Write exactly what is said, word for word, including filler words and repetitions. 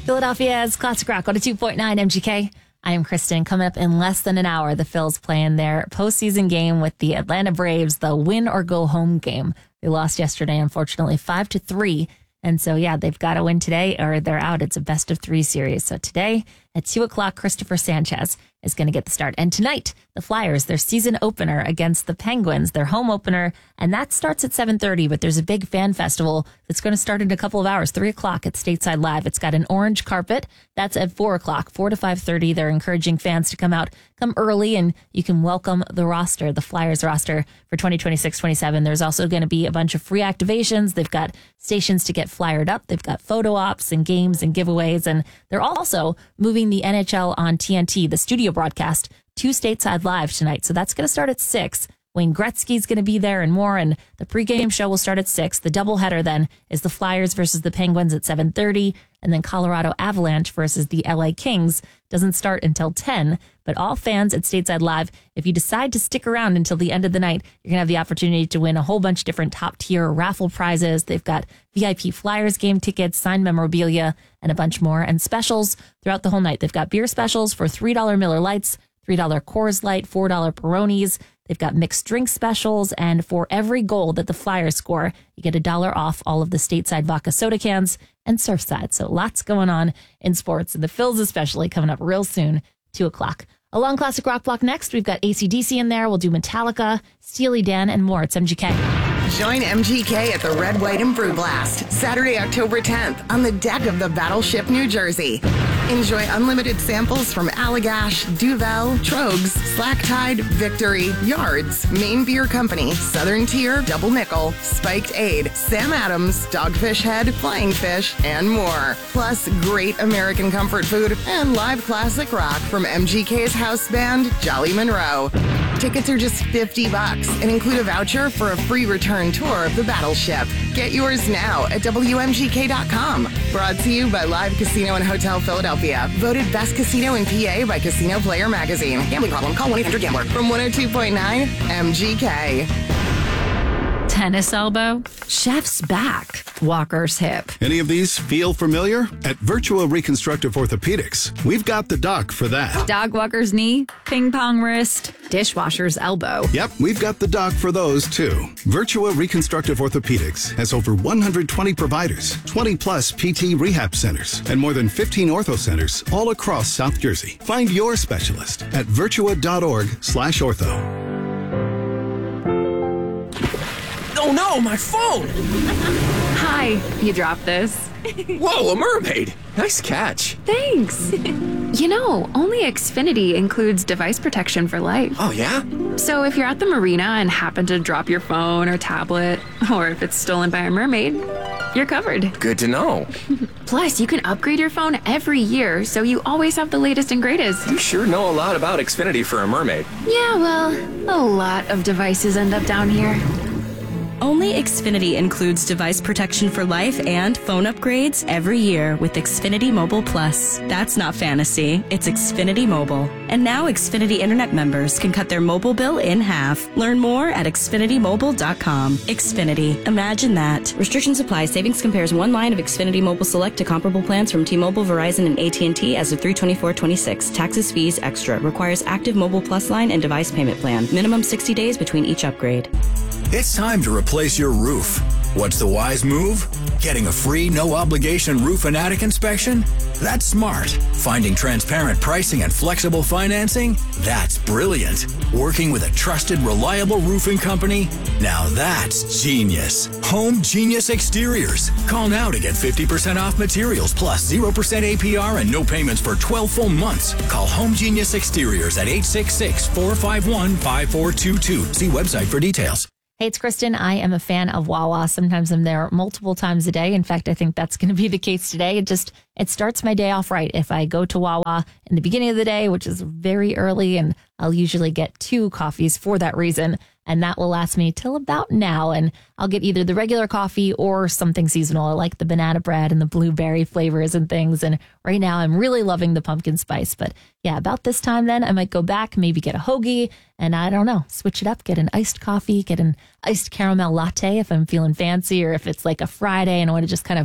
Philadelphia's Classic Rock one oh two point nine M G K. I am Kristen. Coming up in less than an hour, the Phils playing their postseason game with the Atlanta Braves, the win or go home game. They lost yesterday, unfortunately, five to three. And so, yeah, they've got to win today or they're out. It's a best of three series. So today at two o'clock, Christopher Sanchez is going to get the start. And tonight, the Flyers, their season opener against the Penguins, their home opener. And that starts at seven thirty. But there's a big fan festival that's going to start in a couple of hours, three o'clock at Stateside Live. It's got an orange carpet. That's at four o'clock, four to five thirty. They're encouraging fans to come out, come early, and you can welcome the roster, the Flyers roster for twenty twenty-six twenty-seven. There's also going to be a bunch of free activations. They've got stations to get flyered up. They've got photo ops and games and giveaways. And they're also moving the N H L on T N T, the studio broadcast, to Stateside Live tonight. So that's going to start at six. Wayne Gretzky's going to be there and more. And the pregame show will start at six. The doubleheader then is the Flyers versus the Penguins at seven thirty. And then Colorado Avalanche versus the L A Kings doesn't start until ten. But all fans at Stateside Live, if you decide to stick around until the end of the night, you're going to have the opportunity to win a whole bunch of different top tier raffle prizes. They've got V I P Flyers game tickets, signed memorabilia, and a bunch more. And specials throughout the whole night. They've got beer specials for three dollars Miller Lights, three dollars Coors Light, four dollars Peronis. They've got mixed drink specials, and for every goal that the Flyers score, you get a dollar off all of the Stateside vodka soda cans and Surfside. So lots going on in sports, and the Phils especially coming up real soon, two o'clock. Along Classic Rock Block next, we've got A C D C in there. We'll do Metallica, Steely Dan, and more. It's M G K. Join M G K at the Red, White, and Brew Blast, Saturday, October tenth, on the deck of the Battleship New Jersey. Enjoy unlimited samples from Allagash, Duvel, Trogs, Slack Tide, Victory, Yards, Maine Beer Company, Southern Tier, Double Nickel, Spiked Aid, Sam Adams, Dogfish Head, Flying Fish, and more. Plus, great American comfort food and live classic rock from M G K's house band, Jolly Monroe. Tickets are just fifty bucks and include a voucher for a free return tour of the Battleship. Get yours now at W M G K dot com. Brought to you by Live Casino and Hotel Philadelphia. Voted best casino in P A by Casino Player Magazine. Gambling problem? Call one eight hundred gambler. From one oh two point nine M G K. Tennis elbow, chef's back, walker's hip. Any of these feel familiar? At Virtua Reconstructive Orthopedics, we've got the doc for that. Dog walker's knee, ping pong wrist, dishwasher's elbow. Yep, we've got the doc for those too. Virtua Reconstructive Orthopedics has over one hundred twenty providers, twenty plus P T rehab centers, and more than fifteen ortho centers all across South Jersey. Find your specialist at virtua.org slash ortho. Oh no, my phone! Hi, you dropped this. Whoa, a mermaid! Nice catch. Thanks. You know, only Xfinity includes device protection for life. Oh, yeah? So if you're at the marina and happen to drop your phone or tablet, or if it's stolen by a mermaid, you're covered. Good to know. Plus, you can upgrade your phone every year, so you always have the latest and greatest. You sure know a lot about Xfinity for a mermaid. Yeah, well, a lot of devices end up down here. Only Xfinity includes device protection for life and phone upgrades every year with Xfinity Mobile Plus. That's not fantasy, it's Xfinity Mobile. And now Xfinity Internet members can cut their mobile bill in half. Learn more at xfinity mobile dot com. Xfinity, imagine that. Restrictions apply. Savings compares one line of Xfinity Mobile Select to comparable plans from T-Mobile, Verizon, and A T and T as of three twenty-four twenty-six. Taxes, fees, extra. Requires active Mobile Plus line and device payment plan. Minimum sixty days between each upgrade. It's time to replace your roof. What's the wise move? Getting a free, no-obligation roof and attic inspection? That's smart. Finding transparent pricing and flexible financing? That's brilliant. Working with a trusted, reliable roofing company? Now that's genius. Home Genius Exteriors. Call now to get fifty percent off materials plus zero percent A P R and no payments for twelve full months. Call Home Genius Exteriors at eight six six, four five one, five four two two. See website for details. Hey, it's Kristen. I am a fan of Wawa. Sometimes I'm there multiple times a day. In fact, I think that's going to be the case today. It just, it starts my day off right. If I go to Wawa in the beginning of the day, which is very early, and I'll usually get two coffees for that reason. And that will last me till about now. And I'll get either the regular coffee or something seasonal. I like the banana bread and the blueberry flavors and things. And right now I'm really loving the pumpkin spice. But yeah, about this time then I might go back, maybe get a hoagie, and I don't know, switch it up, get an iced coffee, get an iced caramel latte if I'm feeling fancy, or if it's like a Friday and I want to just kind of